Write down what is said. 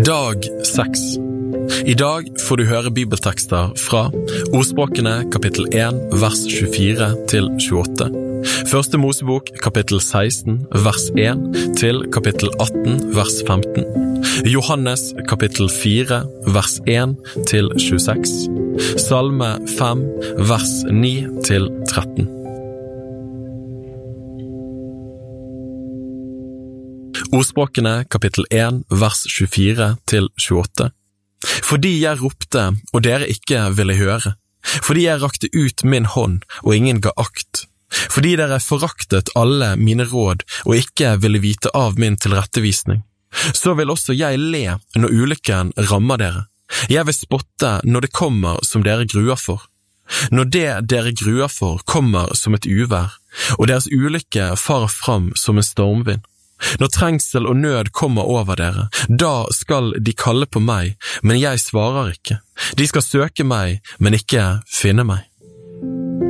Dag 6. I dag får du høre bibeltekster fra Ordspråkene kapittel 1 vers 24 til 28. Første Mosebok kapittel 16 vers 1 til kapittel 18 vers 15. Johannes kapittel 4 vers 1 til 26. Salme 5 vers 9 til 13. Ordspråkene kapittel 1 vers 24 til 28. Fordi jeg ropte, og dere ikke ville høre. Fordi jeg rakte ut min hånd, og ingen ga akt. Fordi dere foraktet alle mine råd, og ikke ville vite av min tilrettevisning. Så vil også jeg le når ulykken rammer dere. Jeg vil spotte når det kommer som dere gruer for. Når det dere gruer for kommer som et uvær, og deres ulykke farer fram som en stormvind. Når trengsel og nød kommer over dere, da skal de kalle på meg, men jeg svarer ikke. De skal søke meg, men ikke finne meg.